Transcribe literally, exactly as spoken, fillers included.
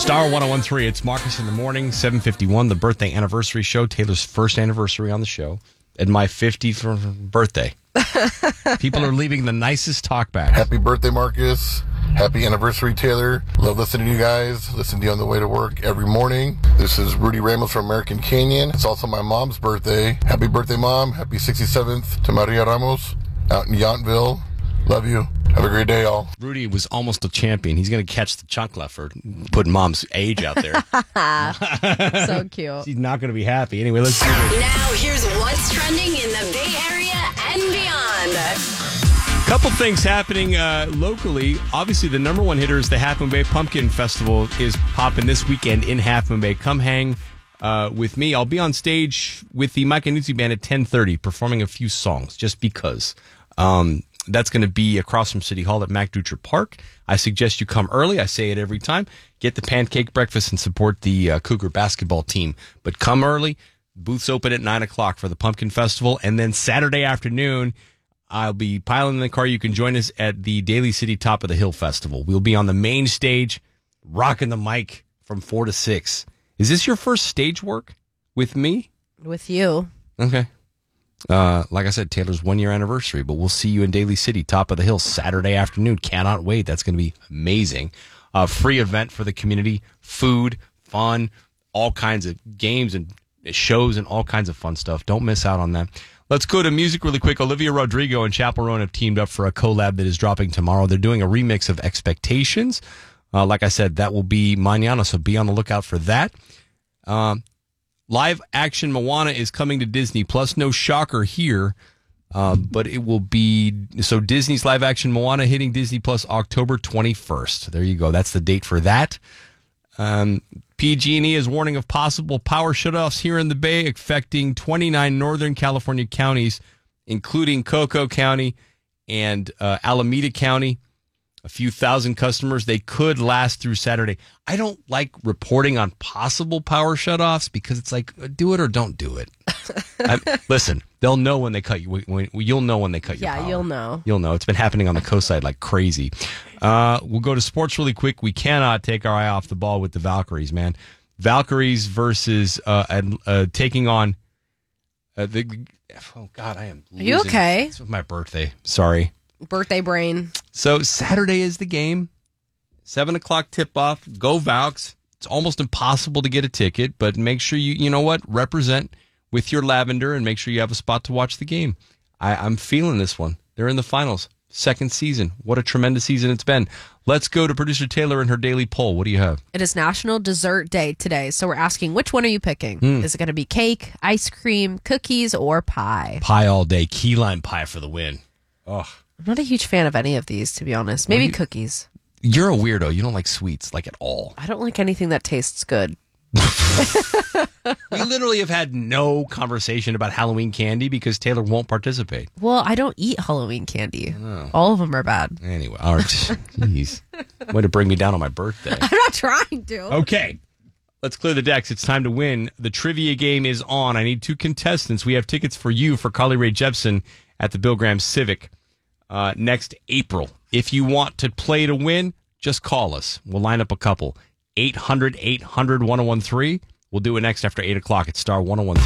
Star one oh one three, it's Marcus in the Morning, seven fifty-one, the birthday anniversary show. Taylor's first anniversary on the show. And my fiftieth birthday. People are leaving the nicest talkbacks. Happy birthday, Marcus. Happy anniversary, Taylor. Love listening to you guys. Listen to you on the way to work every morning. This is Rudy Ramos from American Canyon. It's also my mom's birthday. Happy birthday, Mom. Happy sixty-seventh to Maria Ramos out in Yountville. Love you. Have a great day, all. Rudy was almost a champion. He's going to catch the chunkla for putting Mom's age out there. So cute. She's not going to be happy. Anyway, let's do this. Now here's what's trending in the Bay Area and beyond. Couple things happening uh, locally. Obviously, the number one hitter is the Half Moon Bay Pumpkin Festival is popping this weekend in Half Moon Bay. Come hang uh, with me. I'll be on stage with the Mike and Nuzzi Band at ten thirty performing a few songs just because. Um, that's going to be across from City Hall at Mac Dutra Park. I suggest you come early. I say it every time. Get the pancake breakfast and support the uh, Cougar basketball team. But come early. Booths open at nine o'clock for the Pumpkin Festival. And then Saturday afternoon, I'll be piling in the car. You can join us at the Daly City Top of the Hill Festival. We'll be on the main stage, rocking the mic from four to six. Is this your first stage work with me? With you. Okay. Uh, like I said, Taylor's one year anniversary, but we'll see you in Daly City, Top of the Hill, Saturday afternoon. Cannot wait. That's going to be amazing. Uh, free event for the community, food, fun, all kinds of games and shows and all kinds of fun stuff. Don't miss out on that. Let's go to music really quick. Olivia Rodrigo and Chappell Roan have teamed up for a collab that is dropping tomorrow. They're doing a remix of Expectations. Uh, like I said, that will be mañana, so be on the lookout for that. Um, Live action Moana is coming to Disney Plus. No shocker here, uh, but it will be so Disney's live action Moana hitting Disney Plus October twenty-first. There you go. That's the date for that. Um, P G and E is warning of possible power shutoffs here in the Bay, affecting twenty-nine Northern California counties, including Cocoa County and uh, Alameda County. A few thousand customers. They could last through Saturday. I don't like reporting on possible power shutoffs because it's like, do it or don't do it. I, listen, they'll know when they cut you. When, you'll know when they cut your Yeah, power. you'll know. You'll know. It's been happening on the coast side like crazy. Uh, we'll go to sports really quick. We cannot take our eye off the ball with the Valkyries, man. Valkyries versus uh, uh, taking on uh, the. Oh God, I am. Are you losing. okay? It's my birthday. Sorry. Birthday brain. So Saturday is the game. Seven o'clock tip off. Go Valks. It's almost impossible to get a ticket, but make sure you, you know what, represent with your lavender and make sure you have a spot to watch the game. I, I'm feeling this one. They're in the finals. Second season. What a tremendous season it's been. Let's go to producer Taylor and her daily poll. What do you have? It is National Dessert Day today, so we're asking, which one are you picking? Mm. Is it going to be cake, ice cream, cookies, or pie? Pie all day. Key lime pie for the win. Ugh. I'm not a huge fan of any of these, to be honest. Maybe you- cookies. You're a weirdo. You don't like sweets, like at all. I don't like anything that tastes good. We literally have had no conversation about Halloween candy because Taylor won't participate. Well, I don't eat Halloween candy. All of them are bad. Anyway, all right. Jeez. Way to bring me down on my birthday. I'm not trying to. Okay. Let's clear the decks. It's time to win. The trivia game is on. I need two contestants. We have tickets for you for Carly Rae Jepsen at the Bill Graham Civic uh, next April. If you want to play to win, just call us. We'll line up a couple. eight hundred eight hundred ten thirteen. We'll do it next after eight o'clock at Star one oh one.